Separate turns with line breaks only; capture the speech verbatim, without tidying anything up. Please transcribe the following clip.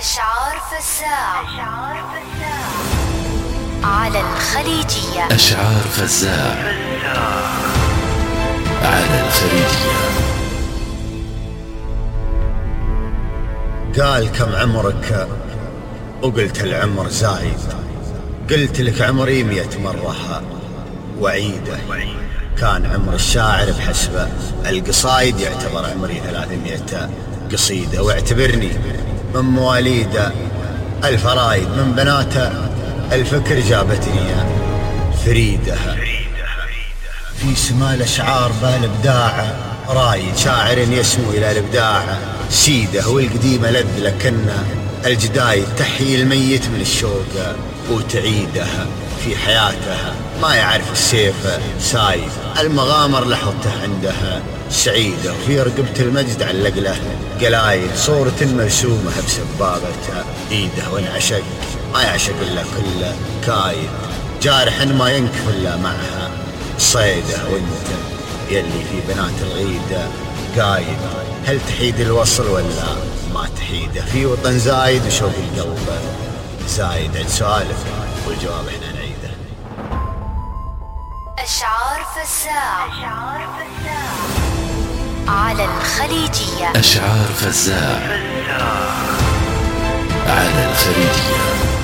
أشعار فزاع على الخليجية.
أشعار فزاع على الخليجية.
قال كم عمرك وقلت العمر زايد، قلت لك عمري مئة مرة وعيده. كان عمر الشاعر بحسبه القصايد يعتبر عمري ثلاثمائة قصيدة، واعتبرني من مواليده الفرايد، من بناته الفكر جابتني فريده. في سما الأشعار بالابداع رايد، شاعر يسمو إلى الابداع سيده. والقديمة لذ لكن الجدايد تحيي الميت من الشوق وتعيده. في حياتها ما يعرف السيف سايد، المغامر لحظته عندها سعيدة. وفي رقبة المجد علق له قلايد، صورة مرسومة بسبابة ايده. وانعشق ما يعشق الا كل كايد، جارح ما ينكف الا معها صيده. وانت يلي في بنات الغيدة قايد، هل تحيد الوصل ولا ما تحيده؟ في وطن زايد وشوق القلب زايد. عد سؤالك والجواب احنا نعيده.
أشعار فزاع على الخليجية.
أشعار فزاع على الخليجية.